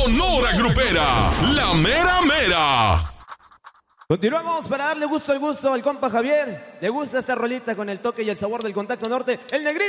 Sonora Grupera, la mera mera. Continuamos para darle gusto al compa Javier. Le gusta esta rolita con el toque y el sabor del Contacto Norte. El Negrito.